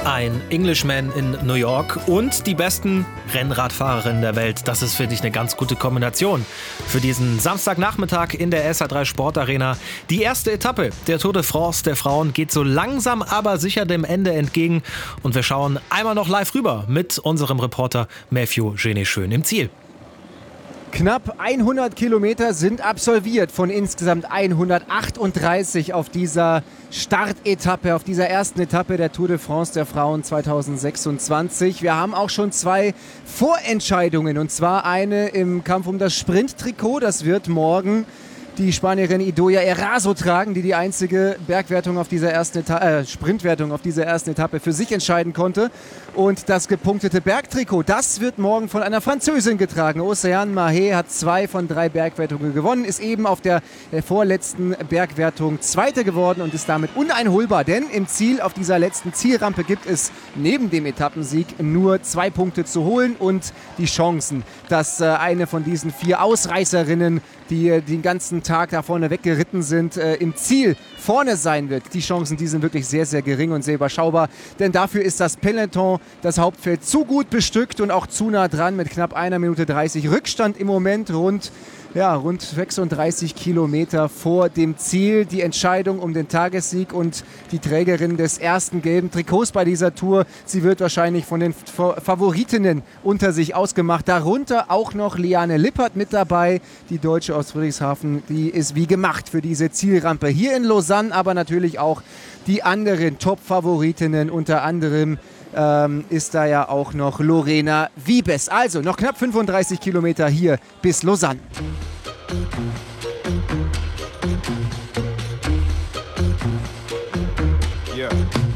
Ein Englishman in New York und die besten Rennradfahrerinnen der Welt. Das ist, finde ich, eine ganz gute Kombination für diesen Samstagnachmittag in der SA3 Sportarena. Die erste Etappe der Tour de France der Frauen geht so langsam aber sicher dem Ende entgegen. Und wir schauen einmal noch live rüber mit unserem Reporter Matthew Genet-Schön im Ziel. Knapp 100 Kilometer sind absolviert von insgesamt 138 auf dieser Startetappe, auf dieser ersten Etappe der Tour de France der Frauen 2026. Wir haben auch schon 2 Vorentscheidungen, und zwar eine im Kampf um das Sprinttrikot. Das wird morgen die Spanierin Idoia Eraso tragen, die einzige Bergwertung auf dieser ersten Sprintwertung auf dieser ersten Etappe für sich entscheiden konnte. Und das gepunktete Bergtrikot, das wird morgen von einer Französin getragen. Océane Mahé hat 2 von 3 Bergwertungen gewonnen, ist eben auf der vorletzten Bergwertung Zweite geworden und ist damit uneinholbar. Denn im Ziel, auf dieser letzten Zielrampe, gibt es neben dem Etappensieg nur 2 Punkte zu holen und die Chancen, dass eine von diesen 4 Ausreißerinnen, die den ganzen Tag da vorne weggeritten sind, im Ziel vorne sein wird. Die Chancen, die sind wirklich sehr, sehr gering und sehr überschaubar. Denn dafür ist das Peloton, das Hauptfeld, zu gut bestückt und auch zu nah dran mit knapp 1 Minute 30 Rückstand im Moment, rund 36 Kilometer vor dem Ziel. Die Entscheidung um den Tagessieg und die Trägerin des ersten gelben Trikots bei dieser Tour, sie wird wahrscheinlich von den Favoritinnen unter sich ausgemacht. Darunter auch noch Liane Lippert mit dabei, die Deutsche aus Friedrichshafen, die ist wie gemacht für diese Zielrampe hier in Lausanne, aber natürlich auch die anderen Top-Favoritinnen, unter anderem ist da ja auch noch Lorena Wiebes. Also noch knapp 35 Kilometer hier bis Lausanne. Yeah.